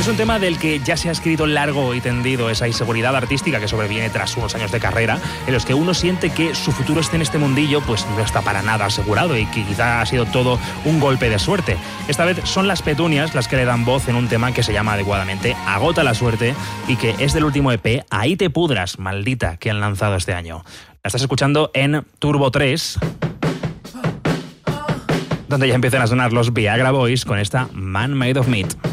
un tema del que ya se ha escrito largo y tendido, esa inseguridad artística que sobreviene tras unos años de carrera, en los que uno siente que su futuro en este mundillo pues no está para nada asegurado y que quizá ha sido todo un golpe de suerte. Esta vez son las Petunias las que le dan voz en un tema que se llama adecuadamente Agota la suerte y que es del último EP Ahí te pudras, maldita, que han lanzado este año. La estás escuchando en Turbo 3, donde ya empiezan a sonar los Viagra Boys con esta Man Made of Meat.